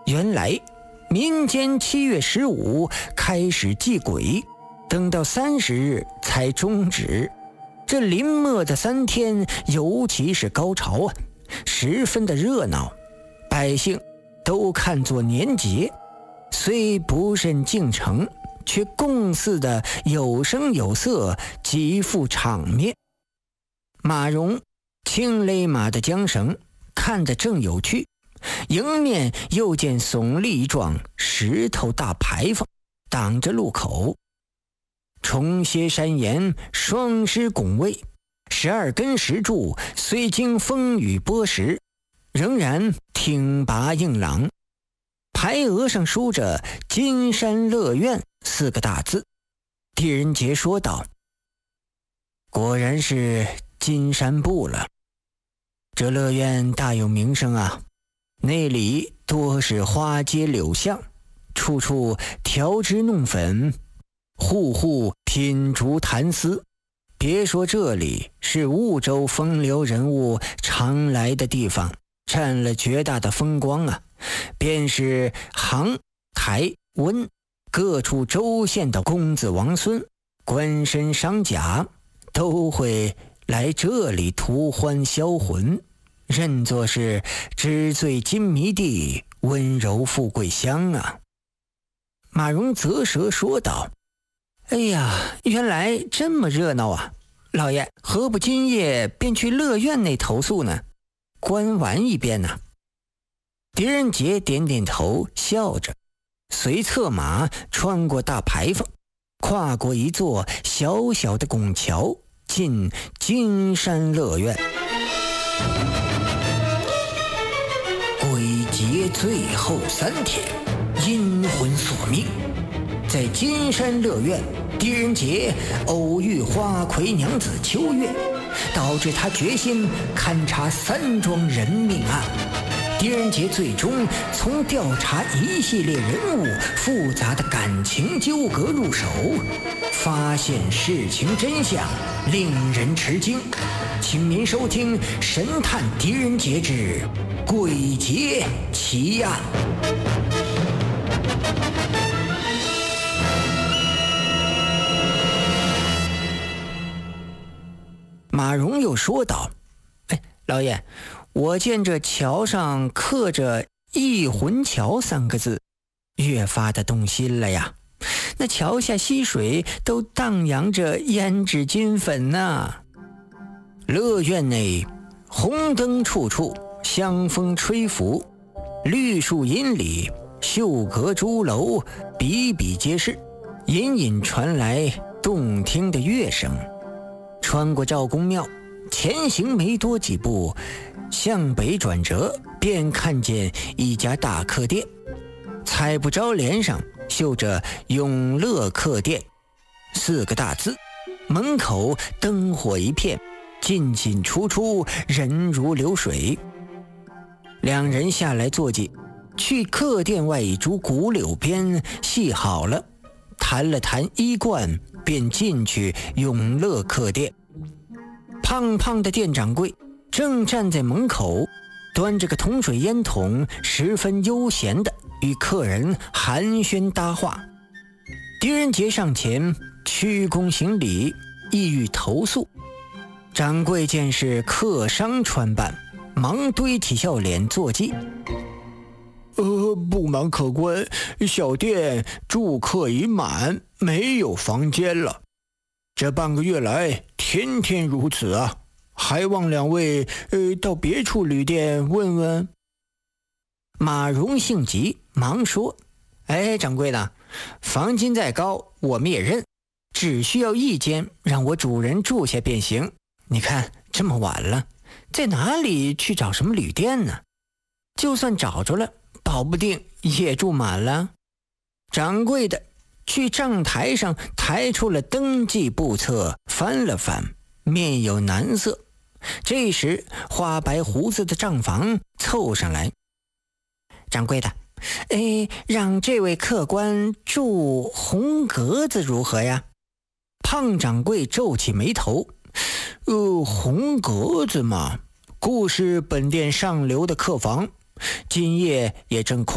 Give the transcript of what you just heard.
原来民间7月15开始祭鬼，等到30日才终止。这临末的3天尤其是高潮啊，十分的热闹，百姓都看作年节，虽不甚敬诚，却共祀的有声有色，极富场面。马荣轻勒马的缰绳，看得正有趣，迎面又见耸立一幢石头大牌坊，挡着路口。重歇山岩，双狮拱卫，12根石柱虽经风雨剥蚀，仍然挺拔硬朗。牌额上书着金山乐苑4个大字。狄仁杰说道：果然是金山部了，这乐苑大有名声啊，那里多是花街柳巷，处处调脂弄粉，户户品竹谈丝。别说这里是婺州风流人物常来的地方，占了绝大的风光啊，便是杭、台、温各处州县的公子王孙、官绅商贾都会来这里图欢销魂，认作是纸醉金迷地，温柔富贵乡啊。马荣啧舌说道：哎呀，原来这么热闹啊，老爷何不今夜便去乐苑内投宿呢，观玩一遍呢？狄仁杰点点头，笑着，随策马穿过大牌坊，跨过一座小小的拱桥，进金山乐苑。鬼节最后3天，阴魂索命。在金山乐苑，狄仁杰偶遇花魁娘子秋月，导致他决心勘察3桩人命案。狄仁杰最终从调查一系列人物复杂的感情纠葛入手，发现事情真相，令人吃惊。请您收听《神探狄仁杰之鬼节奇案》。马荣又说道：老爷，我见这桥上刻着翊魂桥3个字，越发的动心了呀。那桥下溪水都荡漾着胭脂金粉呐。乐苑内红灯处处，香风吹拂，绿树荫里秀阁朱楼比比皆是，隐隐传来动听的乐声。穿过赵公庙，前行没多几步，向北转折，便看见一家大客店，彩布招联上绣着永乐客店4个大字，门口灯火一片，进进出出，人如流水。两人下来坐骑，去客店外一株古柳边系好了，谈了谈衣冠，便进去永乐客店。胖胖的店掌柜正站在门口，端着个铜水烟筒，十分悠闲地与客人寒暄搭话。狄仁杰上前鞠躬行礼，意欲投宿。掌柜见是客商穿扮，忙堆起笑脸坐骑。 不瞒客官，小店住客已满，没有房间了。这半个月来天天如此啊，还望两位到别处旅店问问。 马荣性急，忙说：掌柜的，房金再高我们也认，只需要1间让我主人住下便行。你看这么晚了，在哪里去找什么旅店呢？就算找着了，保不定也住满了。掌柜的去账台上抬出了登记簿册，翻了翻，面有难色。这时花白胡子的账房凑上来：掌柜的，让这位客官住红格子如何呀？胖掌柜皱起眉头： 红格子嘛，故是本店上流的客房，今夜也正空